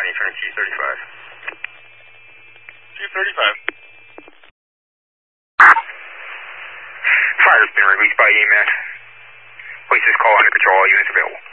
County, turn T35. T35. Fire has been released by EMS. Place this call under control, all units available.